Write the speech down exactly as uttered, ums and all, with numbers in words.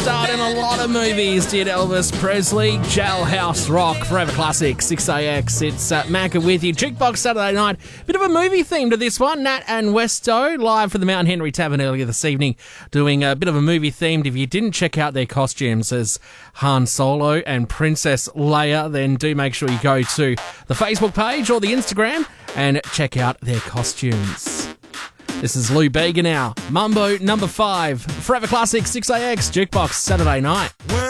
starred in a lot of movies, did Elvis Presley. Jailhouse Rock, Forever Classic, six A X. It's uh, Macca with you. Jukebox Saturday night. Bit of a movie theme to this one. Nat and Westo live for the Mount Henry Tavern earlier this evening, doing a bit of a movie themed. If you didn't check out their costumes as Han Solo and Princess Leia, then do make sure you go to the Facebook page or the Instagram and check out their costumes. This is Lou Bega now. Mambo number five. Forever Classic, six A X, Jukebox Saturday night. Well,